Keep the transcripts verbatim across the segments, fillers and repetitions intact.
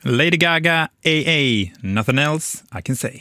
Lady Gaga, A A, Nothing Else I Can Say.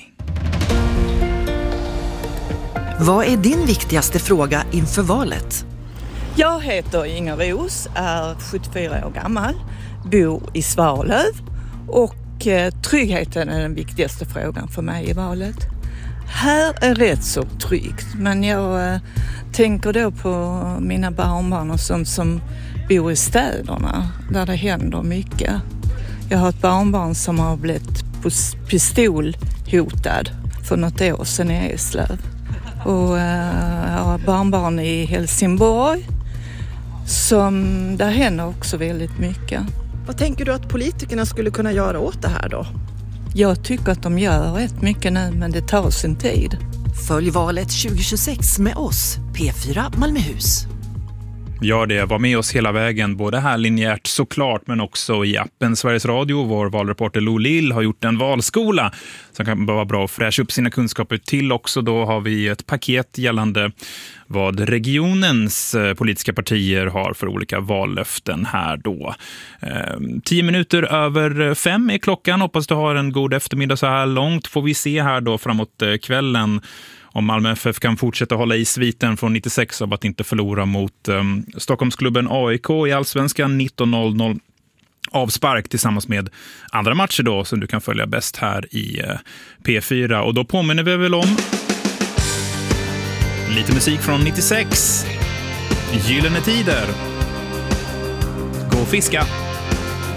Vad är din viktigaste fråga inför valet? Jag heter Inger Ros, är sjuttiofyra år gammal, bor i Svalöv och eh, tryggheten är den viktigaste frågan för mig i valet. Här är rätt så tryggt, men jag eh, tänker då på mina barnbarn och sånt som bor i städerna där det händer mycket. Jag har ett barnbarn som har blivit pistolhotad för något år sedan i Eslöv. Och eh, jag har barnbarn i Helsingborg som där händer också väldigt mycket. Vad tänker du att politikerna skulle kunna göra åt det här då? Jag tycker att de gör rätt mycket nu, men det tar sin tid. Följ valet tjugo tjugosex med oss, P fyra Malmöhus. Ja, det var med oss hela vägen, både här linjärt såklart, men också i appen Sveriges Radio. Vår valreporter Lo Lill har gjort en valskola som kan vara bra att fräscha upp sina kunskaper till också. Då har vi ett paket gällande vad regionens politiska partier har för olika vallöften här då. Ehm, tio minuter över fem är klockan. Hoppas du har en god eftermiddag så här långt. Får vi se här då framåt kvällen om Malmö F F kan fortsätta hålla i sviten från nittiosex av att inte förlora mot um, Stockholmsklubben A I K i Allsvenskan nitton noll noll avspark tillsammans med andra matcher då som du kan följa bäst här i uh, P fyra. Och då påminner vi väl om lite musik från nittiosex. Gyllene tider. Gå och fiska.